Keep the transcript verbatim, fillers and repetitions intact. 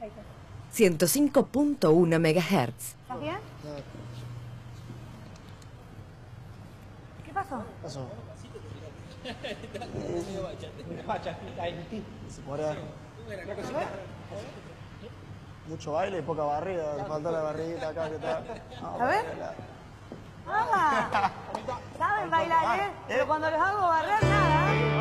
ciento cinco punto uno megahertz. ¿Estás bien? ¿Qué pasó? Pasó. Se podrá. Mucho baile y poca barriga. Te falta la barriguita acá que está. No, A ver. Ah, saben bailar, ¿eh? Pero cuando los hago barrer, nada.